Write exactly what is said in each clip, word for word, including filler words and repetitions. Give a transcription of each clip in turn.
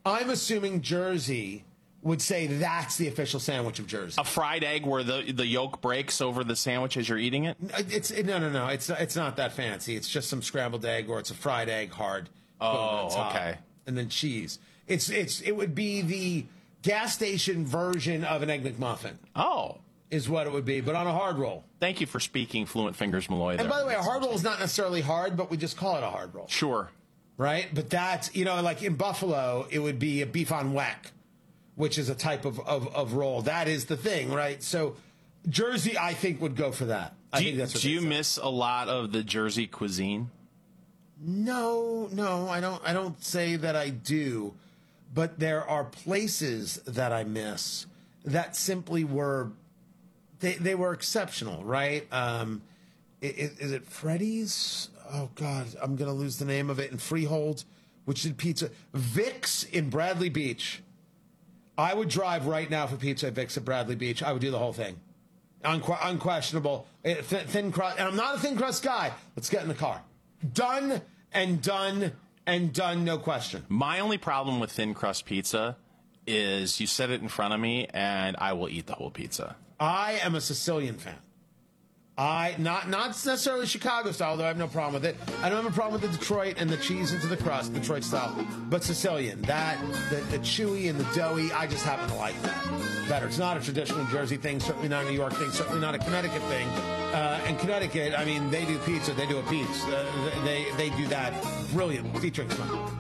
I'm assuming Jersey would say that's the official sandwich of Jersey. A fried egg where the the yolk breaks over the sandwich as you're eating it? It's no, no, no. It's it's not that fancy. It's just some scrambled egg, or it's a fried egg, hard. Oh, okay. And then cheese. It's it's it would be the gas station version of an Egg McMuffin. Oh. Is what it would be, but on a hard roll. Thank you for speaking fluent fingers, Malloy. And there. by the way, a hard roll is not necessarily hard, but we just call it a hard roll. Sure. Right? But that's, you know, like in Buffalo, it would be a beef on whack, which is a type of, of, of roll. That is the thing, right? So Jersey, I think, would go for that. I do think you, that's what do you say. miss a lot of the Jersey cuisine? No, no, I don't. I don't say that I do, but there are places that I miss that simply were they they were exceptional, right? Um, is, is it Freddy's? Oh God, I'm gonna lose the name of it. In Freehold, which did pizza. Vic's in Bradley Beach. I would drive right now for pizza at Vic's at Bradley Beach. I would do the whole thing. Unque- unquestionable. Th- thin crust. And I'm not a thin crust guy. Let's get in the car. Done and done and done, no question. My only problem with thin crust pizza is you set it in front of me and I will eat the whole pizza. I am a Sicilian fan. I not not necessarily Chicago style, though I have no problem with it. I don't have a problem with the Detroit and the cheese into the crust, Detroit style, but Sicilian. That the, the chewy and the doughy, I just happen to like that better. It's not a traditional Jersey thing, certainly not a New York thing, certainly not a Connecticut thing. Uh, and Connecticut, I mean, they do pizza, they do a pizza, uh, they they do that brilliant, featuring smile.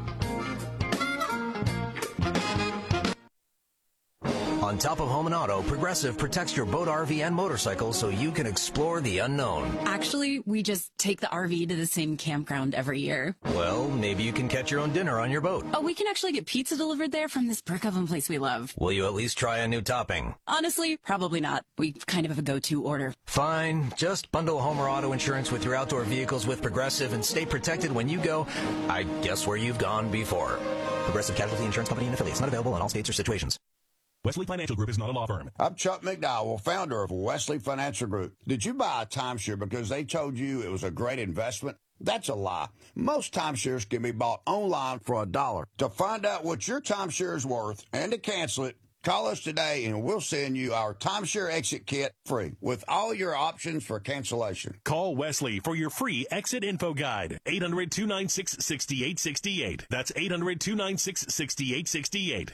On top of home and auto, Progressive protects your boat, R V, and motorcycle so you can explore the unknown. Actually, we just take the R V to the same campground every year. Well, maybe you can catch your own dinner on your boat. Oh, we can actually get pizza delivered there from this brick oven place we love. Will you at least try a new topping? Honestly, probably not. We kind of have a go-to order. Fine. Just bundle home or auto insurance with your outdoor vehicles with Progressive and stay protected when you go, I guess, where you've gone before. Progressive Casualty Insurance Company and affiliates. Not available in all states or situations. Wesley Financial Group is not a law firm. I'm Chuck McDowell, founder of Wesley Financial Group. Did you buy a timeshare because they told you it was a great investment? That's a lie. Most timeshares can be bought online for a dollar. To find out what your timeshare is worth and to cancel it, call us today and we'll send you our timeshare exit kit free with all your options for cancellation. Call Wesley for your free exit info guide. eight hundred, two nine six, six eight six eight. That's eight hundred, two nine six, six eight six eight.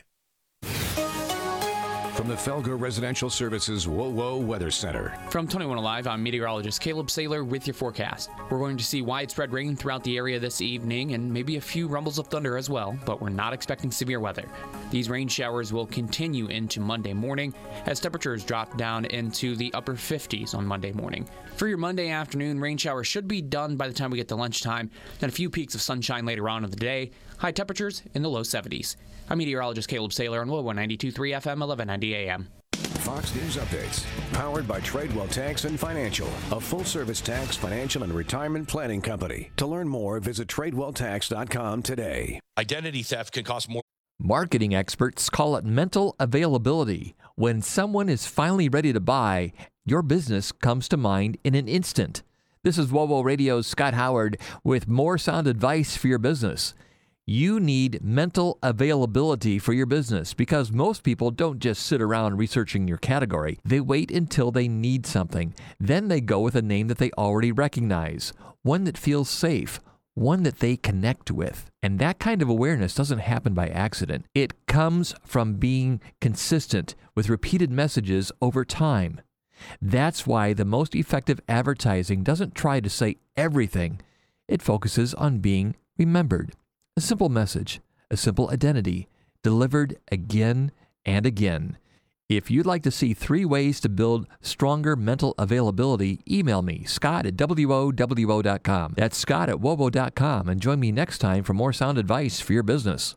From the Felger Residential Services Whoa Whoa Weather Center. From twenty-one Alive, I'm meteorologist Caleb Saylor with your forecast. We're going to see widespread rain throughout the area this evening and maybe a few rumbles of thunder as well, but we're not expecting severe weather. These rain showers will continue into Monday morning as temperatures drop down into the upper fifties on Monday morning. For your Monday afternoon, rain showers should be done by the time we get to lunchtime, then a few peaks of sunshine later on in the day. High temperatures in the low seventies. I'm meteorologist Caleb Saylor on one ninety-two point three F M, eleven ninety A M. Fox News Updates, powered by Tradewell Tax and Financial, a full-service tax, financial, and retirement planning company. To learn more, visit tradewell tax dot com today. Identity theft can cost more. Marketing experts call it mental availability. When someone is finally ready to buy, your business comes to mind in an instant. This is WOWO Radio's Scott Howard with more sound advice for your business. You need mental availability for your business because most people don't just sit around researching your category. They wait until they need something. Then they go with a name that they already recognize, one that feels safe, one that they connect with. And that kind of awareness doesn't happen by accident. It comes from being consistent with repeated messages over time. That's why the most effective advertising doesn't try to say everything. It focuses on being remembered. A simple message, a simple identity, delivered again and again. If you'd like to see three ways to build stronger mental availability, email me, Scott at W O W O dot com. That's Scott at W O W O dot com, and join me next time for more sound advice for your business.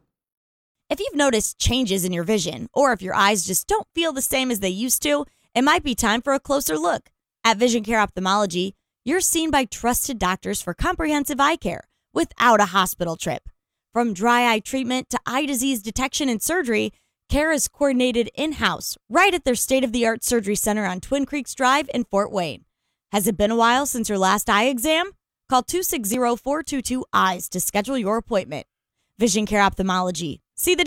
If you've noticed changes in your vision, or if your eyes just don't feel the same as they used to, it might be time for a closer look. At Vision Care Ophthalmology, you're seen by trusted doctors for comprehensive eye care without a hospital trip. From dry eye treatment to eye disease detection and surgery, care is coordinated in-house right at their state-of-the-art surgery center on Twin Creeks Drive in Fort Wayne. Has it been a while since your last eye exam? Call two six zero, four two two, E Y E S to schedule your appointment. Vision Care Ophthalmology. See the